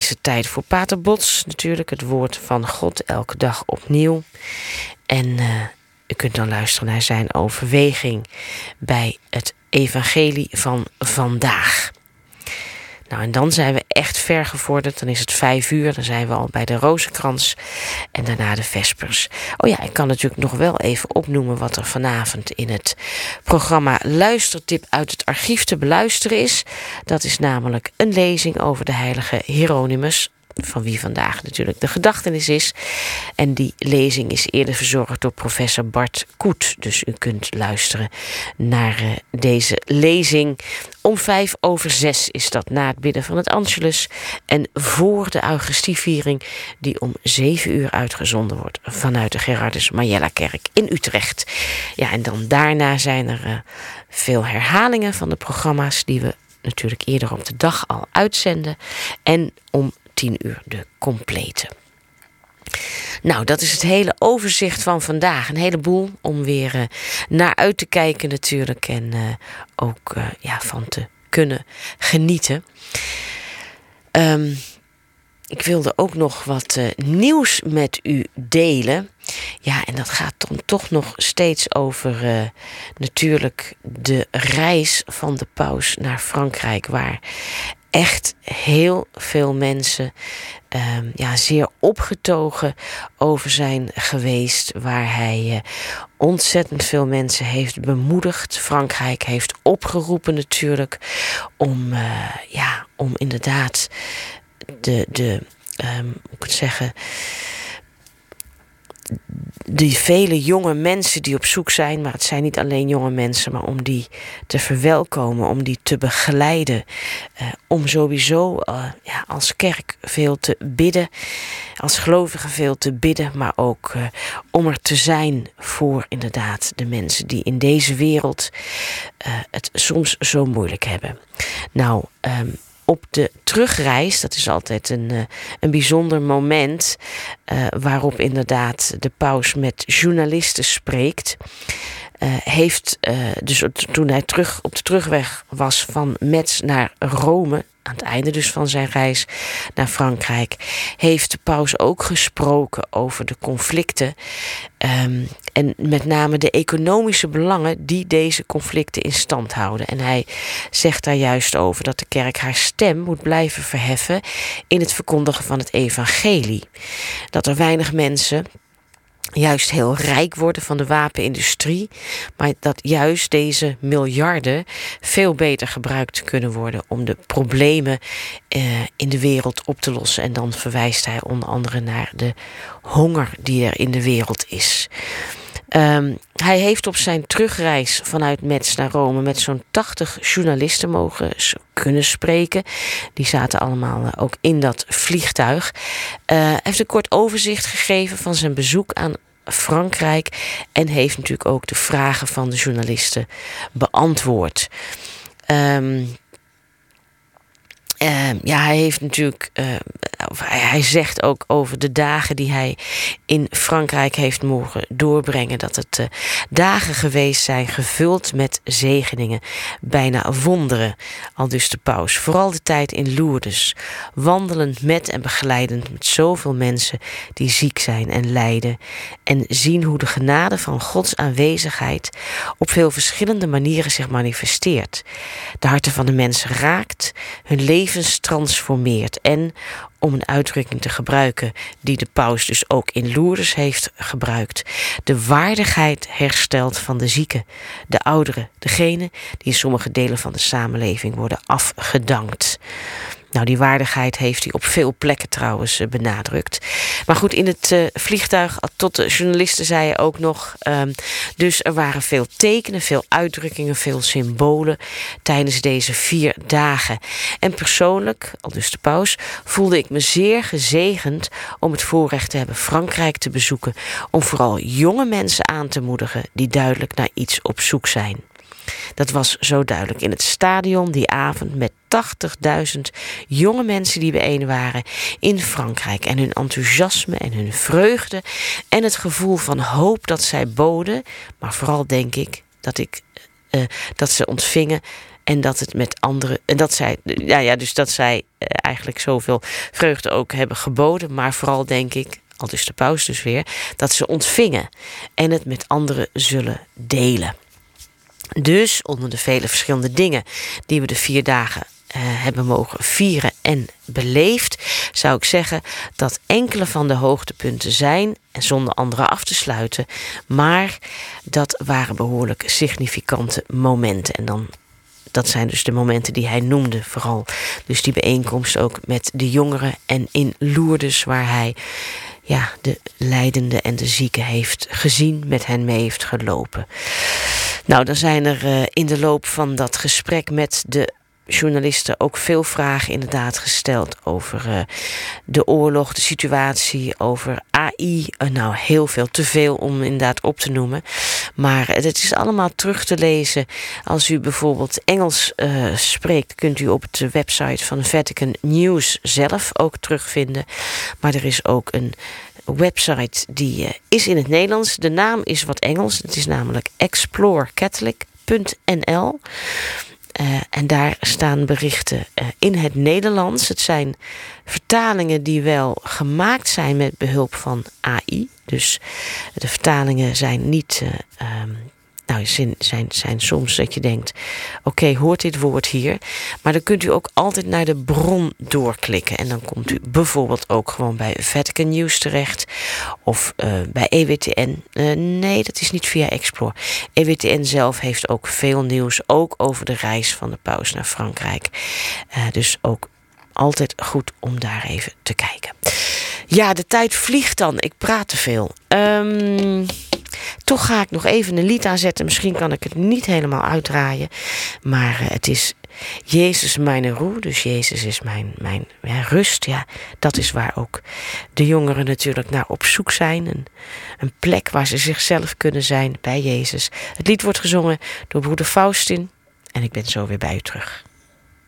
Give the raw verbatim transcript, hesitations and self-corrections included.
is het tijd voor Pater Bots natuurlijk. Het woord van God elke dag opnieuw. En uh, u kunt dan luisteren naar zijn overweging bij het evangelie van vandaag. Nou, en dan zijn we echt ver gevorderd. Dan is het vijf uur, dan zijn we al bij de Rozenkrans en daarna de Vespers. Oh ja, ik kan natuurlijk nog wel even opnoemen wat er vanavond in het programma Luistertip uit het archief te beluisteren is. Dat is namelijk een lezing over de heilige Hieronymus, van wie vandaag natuurlijk de gedachtenis is. En die lezing is eerder verzorgd door professor Bart Koet. Dus u kunt luisteren naar uh, deze lezing. Om vijf over zes is dat na het bidden van het Angelus. En voor de Augustieviering die om zeven uur uitgezonden wordt vanuit de Gerardus Majella-kerk in Utrecht. Ja, en dan daarna zijn er uh, veel herhalingen van de programma's die we natuurlijk eerder op de dag al uitzenden. En om tien uur de complete. Nou, dat is het hele overzicht van vandaag. Een heleboel om weer uh, naar uit te kijken natuurlijk. En uh, ook uh, ja, van te kunnen genieten. Um, ik wilde ook nog wat uh, nieuws met u delen. Ja, en dat gaat dan toch nog steeds over uh, natuurlijk de reis van de paus naar Frankrijk, waar echt heel veel mensen um, ja, zeer opgetogen over zijn geweest. Waar hij uh, ontzettend veel mensen heeft bemoedigd. Frankrijk heeft opgeroepen natuurlijk om, uh, ja, om inderdaad de, de um, hoe moet ik het zeggen, die vele jonge mensen die op zoek zijn, maar het zijn niet alleen jonge mensen, maar om die te verwelkomen, om die te begeleiden, uh, om sowieso uh, ja, als kerk veel te bidden, als gelovigen veel te bidden, maar ook uh, om er te zijn voor inderdaad de mensen die in deze wereld uh, het soms zo moeilijk hebben. Nou, um, op de terugreis, dat is altijd een, uh, een bijzonder moment, uh, waarop inderdaad de paus met journalisten spreekt. Uh, heeft uh, dus toen hij terug op de terugweg was van Metz naar Rome, aan het einde dus van zijn reis naar Frankrijk, heeft de paus ook gesproken over de conflicten. Um, en met name de economische belangen die deze conflicten in stand houden. En hij zegt daar juist over dat de kerk haar stem moet blijven verheffen in het verkondigen van het evangelie. Dat er weinig mensen juist heel rijk worden van de wapenindustrie, maar dat juist deze miljarden veel beter gebruikt kunnen worden om de problemen uh, in de wereld op te lossen. En dan verwijst hij onder andere naar de honger die er in de wereld is. Um, hij heeft op zijn terugreis vanuit Metz naar Rome met zo'n tachtig journalisten mogen kunnen spreken. Die zaten allemaal uh, ook in dat vliegtuig. Uh, hij heeft een kort overzicht gegeven van zijn bezoek aan Frankrijk en heeft natuurlijk ook de vragen van de journalisten beantwoord. Um, Uh, ja, hij heeft natuurlijk, uh, hij, hij zegt ook over de dagen die hij in Frankrijk heeft mogen doorbrengen, dat het uh, dagen geweest zijn gevuld met zegeningen, bijna wonderen, aldus de paus. Vooral de tijd in Lourdes, wandelend met en begeleidend met zoveel mensen die ziek zijn en lijden, en zien hoe de genade van Gods aanwezigheid op veel verschillende manieren zich manifesteert. De harten van de mensen raakt, hun leven transformeert en, om een uitdrukking te gebruiken die de paus dus ook in Lourdes heeft gebruikt, de waardigheid herstelt van de zieken, de ouderen, degenen die in sommige delen van de samenleving worden afgedankt. Nou, die waardigheid heeft hij op veel plekken trouwens uh, benadrukt. Maar goed, in het uh, vliegtuig tot de journalisten zei hij ook nog, Um, dus er waren veel tekenen, veel uitdrukkingen, veel symbolen tijdens deze vier dagen. En persoonlijk, aldus de paus, voelde ik me zeer gezegend om het voorrecht te hebben Frankrijk te bezoeken, om vooral jonge mensen aan te moedigen die duidelijk naar iets op zoek zijn. Dat was zo duidelijk in het stadion die avond met tachtigduizend jonge mensen die bijeen waren in Frankrijk. En hun enthousiasme en hun vreugde en het gevoel van hoop dat zij boden. Maar vooral denk ik dat, ik, uh, dat ze ontvingen En dat het met anderen. En dat zij, ja, ja, dus dat zij eigenlijk zoveel vreugde ook hebben geboden. Maar vooral denk ik, al dus de paus dus weer, dat ze ontvingen en het met anderen zullen delen. Dus onder de vele verschillende dingen die we de vier dagen uh, hebben mogen vieren en beleefd, zou ik zeggen dat enkele van de hoogtepunten zijn, en zonder andere af te sluiten, maar dat waren behoorlijk significante momenten. En dan, dat zijn dus de momenten die hij noemde, vooral dus die bijeenkomst ook met de jongeren en in Lourdes, waar hij ja, de lijdenden en de zieken heeft gezien, met hen mee heeft gelopen. Nou, dan zijn er uh, in de loop van dat gesprek met de journalisten ook veel vragen inderdaad gesteld over uh, de oorlog, de situatie, over A I. Uh, nou, heel veel, te veel om inderdaad op te noemen. Maar het is allemaal terug te lezen. Als u bijvoorbeeld Engels uh, spreekt, kunt u op de website van Vatican News zelf ook terugvinden. Maar er is ook een website die uh, is in het Nederlands. De naam is wat Engels. Het is namelijk explore catholic punt n l. Uh, en daar staan berichten uh, in het Nederlands. Het zijn vertalingen die wel gemaakt zijn met behulp van A I. Dus de vertalingen zijn niet Uh, um, nou, zijn, zijn, zijn soms dat je denkt, oké, okay, hoort dit woord hier? Maar dan kunt u ook altijd naar de bron doorklikken. En dan komt u bijvoorbeeld ook gewoon bij Vatican News terecht. Of uh, bij E W T N. Uh, nee, dat is niet via Explore. E W T N zelf heeft ook veel nieuws, ook over de reis van de paus naar Frankrijk. Uh, dus ook altijd goed om daar even te kijken. Ja, de tijd vliegt dan. Ik praat te veel. Um, toch ga ik nog even een lied aanzetten. Misschien kan ik het niet helemaal uitdraaien. Maar uh, het is Jezus mijn roe. Dus Jezus is mijn, mijn ja, rust. Ja, dat is waar ook de jongeren natuurlijk naar op zoek zijn. Een, een plek waar ze zichzelf kunnen zijn bij Jezus. Het lied wordt gezongen door broeder Faustin. En ik ben zo weer bij u terug.